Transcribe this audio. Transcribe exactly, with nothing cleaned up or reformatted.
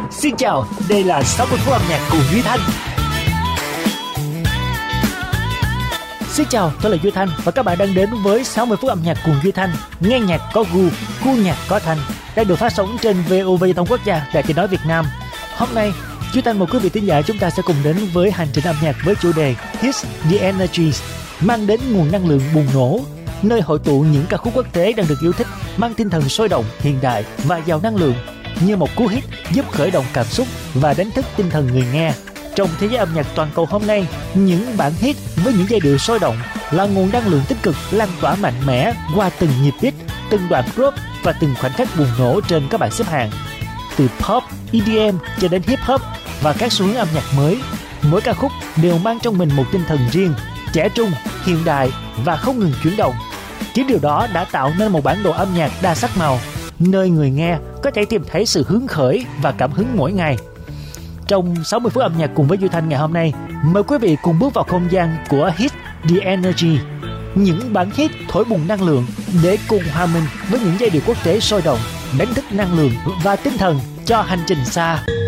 Xin chào, đây là sáu mươi phút âm nhạc cùng Duy Thanh. Xin chào, tôi là Duy Thanh và các bạn đang đến với sáu mươi phút âm nhạc cùng Duy Thanh. Nghe nhạc có gu, gu nhạc có thanh. Đang được phát sóng trên vê o vê Giao thông Quốc gia, Đài Tiếng nói Việt Nam. Hôm nay, Duy Thanh mời quý vị thính giả chúng ta sẽ cùng đến với hành trình âm nhạc với chủ đề Hits the Energy, mang đến nguồn năng lượng bùng nổ, nơi hội tụ những ca khúc quốc tế đang được yêu thích, mang tinh thần sôi động, hiện đại và giàu năng lượng, như một cú hit giúp khởi động cảm xúc và đánh thức tinh thần người nghe. Trong thế giới âm nhạc toàn cầu hôm nay, những bản hit với những giai điệu sôi động là nguồn năng lượng tích cực lan tỏa mạnh mẽ qua từng nhịp beat, từng đoạn drop và từng khoảnh khắc bùng nổ trên các bảng xếp hạng. Từ pop, e đê em cho đến hip hop và các xu hướng âm nhạc mới, mỗi ca khúc đều mang trong mình một tinh thần riêng, trẻ trung, hiện đại và không ngừng chuyển động. Chính điều đó đã tạo nên một bản đồ âm nhạc đa sắc màu, nơi người nghe có thể tìm thấy sự hứng khởi và cảm hứng mỗi ngày. Trong sáu mươi phút âm nhạc cùng với Duy Thanh ngày hôm nay, mời quý vị cùng bước vào không gian của Hit the Energy, những bản hit thổi bùng năng lượng để cùng hòa mình với những giai điệu quốc tế sôi động, đánh thức năng lượng và tinh thần cho hành trình xa.